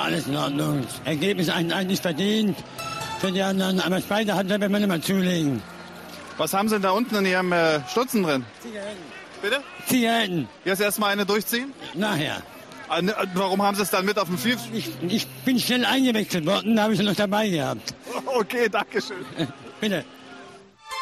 alles in Ordnung. Ergebnis eigentlich verdient für die anderen, aber zweite Halbzeit werden wir nicht mal zulegen. Was haben Sie denn da unten in Ihrem Stutzen drin? Zigaretten. Bitte? Zigaretten. Jetzt erstmal eine durchziehen? Nachher. Warum haben Sie es dann mit auf dem Field? Ich bin schnell eingewechselt worden, da habe ich sie noch dabei gehabt. Okay, danke schön. Bitte.